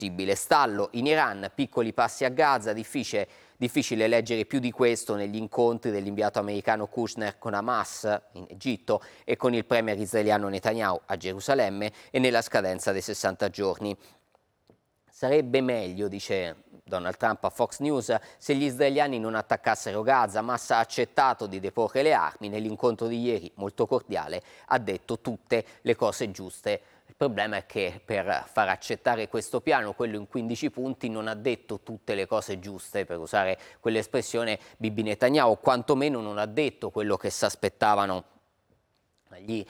Stallo in Iran, piccoli passi a Gaza, difficile leggere più di questo negli incontri dell'inviato americano Kushner con Hamas in Egitto e con il premier israeliano Netanyahu a Gerusalemme e nella scadenza dei 60 giorni. Sarebbe meglio, dice Donald Trump a Fox News, se gli israeliani non attaccassero Gaza. Hamas ha accettato di deporre le armi. Nell'incontro di ieri, molto cordiale, ha detto tutte le cose giuste. Il problema è che per far accettare questo piano, quello in 15 punti, non ha detto tutte le cose giuste, per usare quell'espressione Bibi Netanyahu, quantomeno non ha detto quello che si aspettavano gli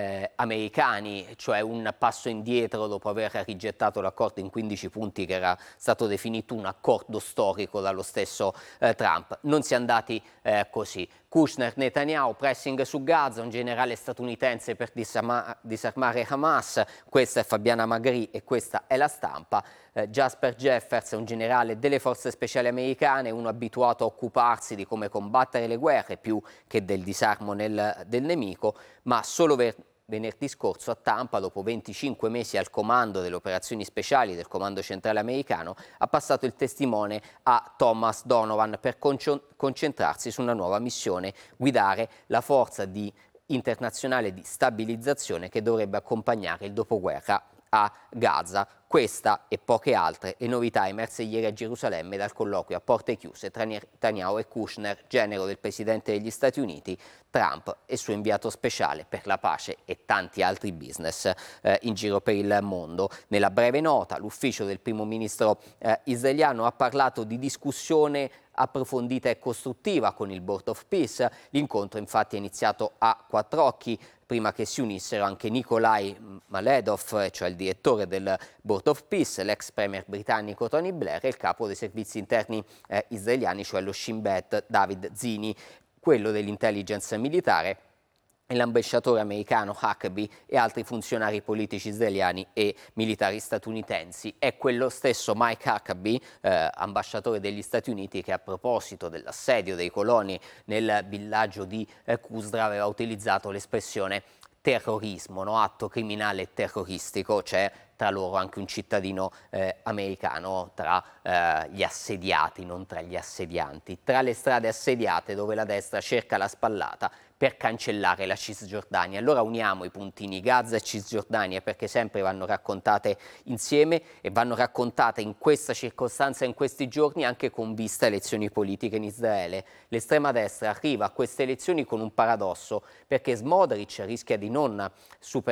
americani, cioè un passo indietro dopo aver rigettato l'accordo in 15 punti che era stato definito un accordo storico dallo stesso Trump. Non si è andati così. Kushner, Netanyahu, pressing su Gaza, un generale statunitense per disarmare Hamas, questa è Fabiana Magri e questa è La Stampa. Jasper Jeffers è un generale delle forze speciali americane, uno abituato a occuparsi di come combattere le guerre più che del disarmo del nemico, ma solo venerdì scorso a Tampa, dopo 25 mesi al comando delle operazioni speciali del Comando Centrale Americano, ha passato il testimone a Thomas Donovan per concentrarsi su una nuova missione, guidare la forza internazionale di stabilizzazione che dovrebbe accompagnare il dopoguerra a Gaza. Questa e poche altre le novità emerse ieri a Gerusalemme dal colloquio a porte chiuse tra Netanyahu e Kushner, genero del presidente degli Stati Uniti, Trump e il suo inviato speciale per la pace e tanti altri business in giro per il mondo. Nella breve nota, l'ufficio del primo ministro israeliano ha parlato di discussione approfondita e costruttiva con il Board of Peace. L'incontro infatti è iniziato a quattro occhi, prima che si unissero anche Nikolai Maledov, cioè il direttore del Board of Peace, l'ex premier britannico Tony Blair e il capo dei servizi interni israeliani, cioè lo Shin Bet David Zini, quello dell'intelligence militare, e l'ambasciatore americano Huckabee e altri funzionari politici israeliani e militari statunitensi. È quello stesso Mike Huckabee, ambasciatore degli Stati Uniti, che a proposito dell'assedio dei coloni nel villaggio di Qusra aveva utilizzato l'espressione terrorismo, no? Atto criminale terroristico. C'è tra loro anche un cittadino americano tra gli assediati, non tra gli assedianti. Tra le strade assediate dove la destra cerca la spallata per cancellare la Cisgiordania. Allora uniamo i puntini Gaza e Cisgiordania perché sempre vanno raccontate insieme e vanno raccontate in questa circostanza, in questi giorni, anche con vista alle elezioni politiche in Israele. L'estrema destra arriva a queste elezioni con un paradosso, perché Smotrich rischia di non superare